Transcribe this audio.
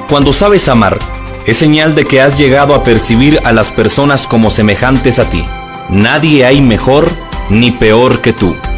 Cuando sabes amar, es señal de que has llegado a percibir a las personas como semejantes a ti. Nadie hay mejor ni peor que tú.